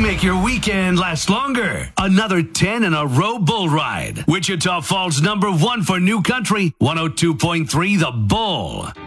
make your weekend last longer. Another 10 in a row bull ride. Wichita Falls #1 for New Country, 102.3 The Bull.